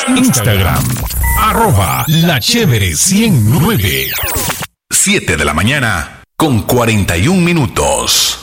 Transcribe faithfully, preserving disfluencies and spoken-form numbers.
Instagram, arroba La Chévere ciento nueve. siete de la mañana con cuarenta y un minutos.